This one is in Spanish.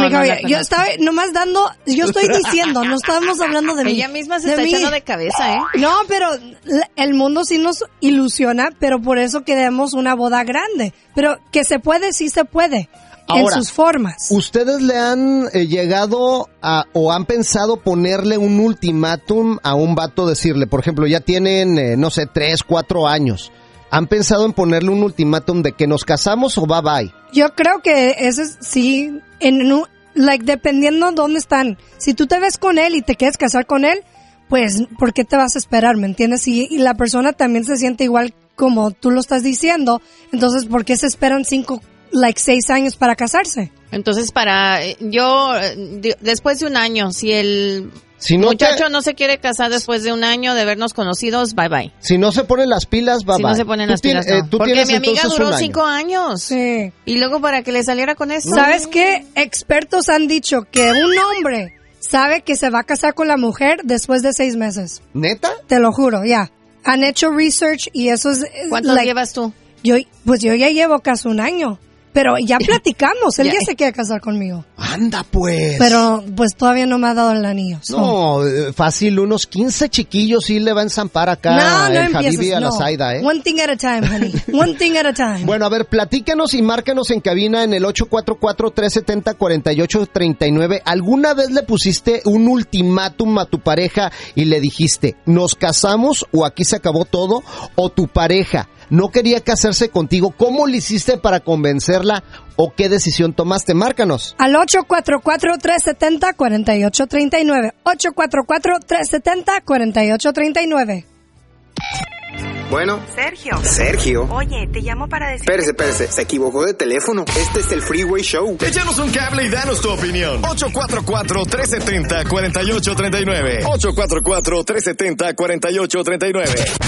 Javier, yo estaba nomás yo estoy diciendo, no estábamos hablando de mí. Ella misma se está echando de cabeza, ¿eh? No, pero el mundo sí nos ilusiona, pero por eso queremos una boda grande. Pero que se puede, sí se puede. Ahora, en sus formas. ¿Ustedes le han llegado o han pensado ponerle un ultimátum a un vato, decirle, por ejemplo, ya tienen, 3, 4 años? ¿Han pensado en ponerle un ultimátum de que nos casamos o bye bye? Yo creo que eso es, sí, dependiendo dónde están. Si tú te ves con él y te quieres casar con él, pues, ¿por qué te vas a esperar? ¿Me entiendes? Y la persona también se siente igual como tú lo estás diciendo. Entonces, ¿por qué se esperan 6 años para casarse? Entonces, después de un año, si el muchacho no se quiere casar después de un año de habernos conocidos, bye bye. Si no se ponen las pilas, bye bye. Si no se ponen las pilas, no. Porque mi amiga duró 5 años. Sí. Y luego para que le saliera con eso. ¿Sabes qué? Expertos han dicho que un hombre sabe que se va a casar con la mujer después de 6 meses. ¿Neta? Te lo juro, ya. Han hecho research y eso es... ¿Cuántos llevas tú? Yo ya llevo casi un año. Pero ya platicamos, él ya se quiere casar conmigo. Anda pues. Pero pues todavía no me ha dado el anillo. No, fácil, unos 15 chiquillos sí le va a enzampar acá el Habibi a la Zaida, ¿eh? One thing at a time, honey. One thing at a time. Bueno, a ver, platícanos y márcanos en cabina en el 844-370-4839. ¿Alguna vez le pusiste un ultimátum a tu pareja y le dijiste, ¿nos casamos o aquí se acabó todo? ¿O tu pareja no quería casarse contigo? ¿Cómo le hiciste para convencerla o qué decisión tomaste? Márcanos. Al 844-370-4839. 844-370-4839. Bueno. Sergio. Oye, te llamo para decir... Espérese, se equivocó de teléfono. Este es el Freeway Show. Échanos un cable y danos tu opinión. 844-370-4839. 844-370-4839.